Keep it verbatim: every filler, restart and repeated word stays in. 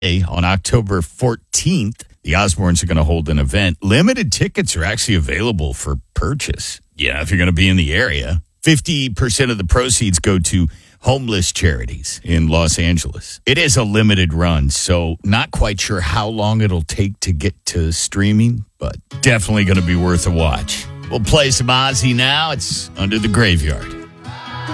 Hey, on October fourteenth, the Osbournes are going to hold an event. Limited tickets are actually available for purchase. Yeah, if you're going to be in the area. fifty percent of the proceeds go to homeless charities in Los Angeles. It is a limited run, so not quite sure how long it'll take to get to streaming, but definitely going to be worth a watch. We'll play some Ozzy now. It's Under the Graveyard.